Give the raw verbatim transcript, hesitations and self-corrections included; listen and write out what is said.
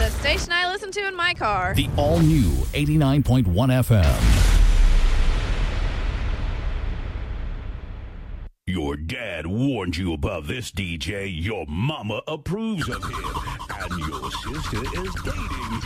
the station I listen to in my car. The all-new eighty-nine point one F M. Your dad warned you about this, D J. Your mama approves of him. And your sister is dating